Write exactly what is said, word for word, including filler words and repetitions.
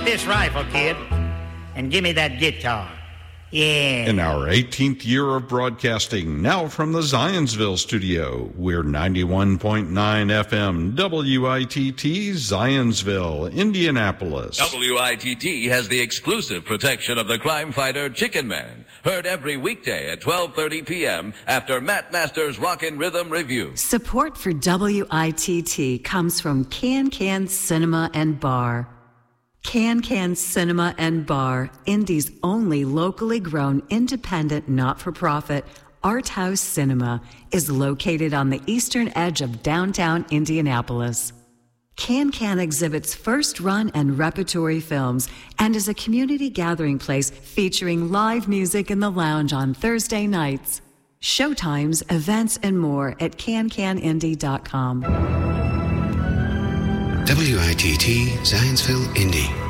this rifle, kid, and give me that guitar. Yeah. In our eighteenth year of broadcasting, now from the Zionsville studio, we're ninety-one point nine F M, W I T T, Zionsville, Indianapolis. W I T T has the exclusive protection of the crime fighter Chicken Man. Heard every weekday at twelve thirty p.m. after Matt Masters' Rockin' Rhythm Review. Support for W I T T comes from Can Can Cinema and Bar. Can Can Cinema and Bar, Indy's only locally grown, independent, not-for-profit art house cinema, is located on the eastern edge of downtown Indianapolis. Can Can exhibits first-run and repertory films and is a community gathering place featuring live music in the lounge on Thursday nights. Showtimes, events, and more at can can indy dot com. W I T T, Zionsville, Indy.